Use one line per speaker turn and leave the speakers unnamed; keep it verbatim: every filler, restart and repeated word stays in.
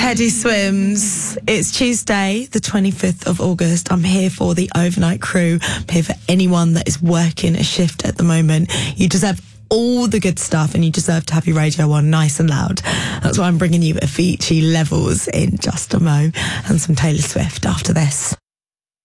Teddy Swims. It's Tuesday, the twenty-fifth of August. I'm here for the overnight crew. I'm here for anyone that is working a shift at the moment. You deserve all the good stuff and you deserve to have your radio on nice and loud. That's why I'm bringing you Avicii Levels in just a mo and some Taylor Swift after this.